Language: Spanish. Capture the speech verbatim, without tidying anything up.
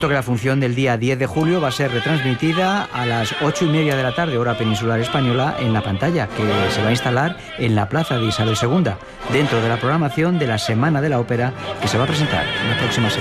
Que la función del día diez de julio va a ser retransmitida a las ocho y media de la tarde, hora peninsular española, en la pantalla, que se va a instalar en la Plaza de Isabel segunda, dentro de la programación de la Semana de la Ópera, que se va a presentar la próxima semana.